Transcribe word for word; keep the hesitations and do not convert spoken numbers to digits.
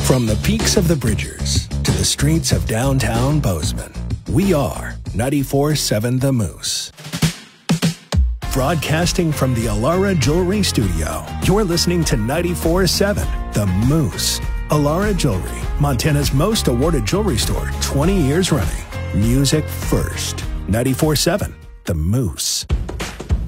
From the peaks of the Bridgers to the streets of downtown Bozeman, we are ninety-four point seven The Moose. Broadcasting from the Alara Jewelry Studio, you're listening to ninety-four point seven The Moose. Alara Jewelry, Montana's most awarded jewelry store, twenty years running. Music first. ninety-four point seven The Moose.